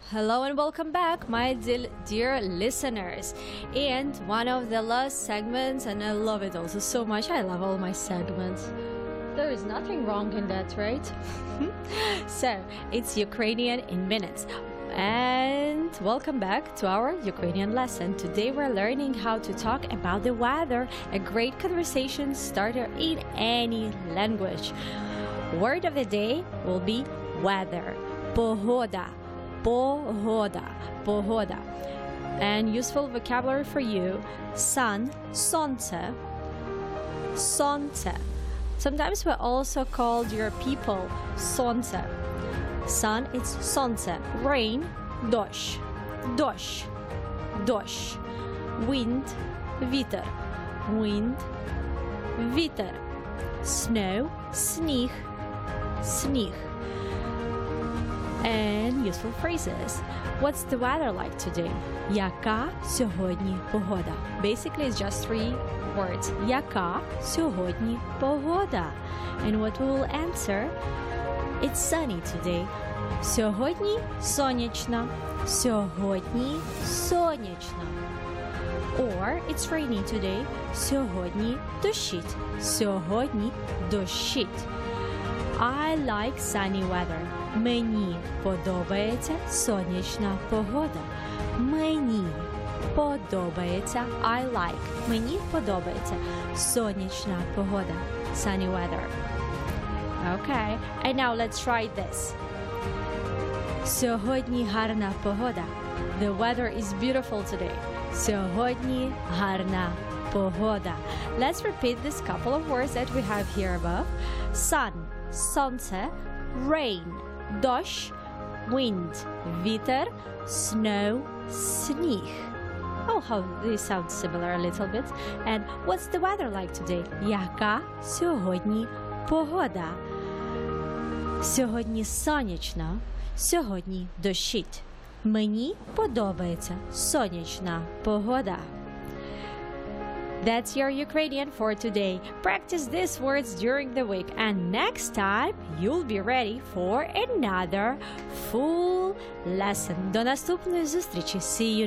Hello and welcome back, my dear listeners. And one of the last segments, and I love it also so much. I love all my segments. There is nothing wrong in that, right? So, it's Ukrainian in minutes. And welcome back to our Ukrainian lesson. Today we're learning how to talk about the weather, a great conversation starter in any language. Word of the day will be weather. Погода. Погода. Погода. And useful vocabulary for you: sun, сонце, сонце. Sometimes we're also called your people сонце. Sun, it's сонце. Rain, дощ, дощ, дощ. Wind, вітер, wind, вітер. Snow, сніг, сніг. And useful phrases. What's the weather like today? Яка сьогодні погода? Basically, it's just three words. Яка сьогодні погода? And what we will answer? It's sunny today. Сьогодні сонячно. Сьогодні сонячно. Or it's rainy today. Сьогодні дощить. Сьогодні дощить. I like sunny weather. Мені подобається сонячна погода. Мені подобається. I like. Мені подобається сонячна погода. Sunny weather. Okay. And now let's try this. Сьогодні гарна погода. The weather is beautiful today. Сьогодні гарна погода. Let's repeat this couple of words that we have here above. Sun, сонце, rain, дощ, wind, вітер, snow, сніг. Oh, how they sound similar a little bit. And what's the weather like today? Яка сьогодні погода? Сьогодні сонячно, сьогодні дощить. Мені подобається сонячна погода. That's your Ukrainian for today. Practice these words during the week, and next time you'll be ready for another full lesson. До наступної зустрічі. See you